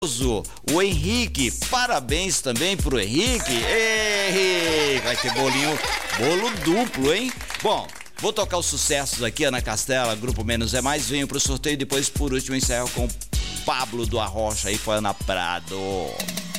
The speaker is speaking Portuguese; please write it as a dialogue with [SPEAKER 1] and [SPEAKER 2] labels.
[SPEAKER 1] O Henrique, parabéns também pro Henrique. Ei, vai ter bolinho, bolo duplo, hein? Bom, vou tocar os sucessos aqui, Ana Castela, Grupo Menos é Mais, venho pro sorteio, depois por último encerro com Pablo do Arrocha aí com a Ana Prado.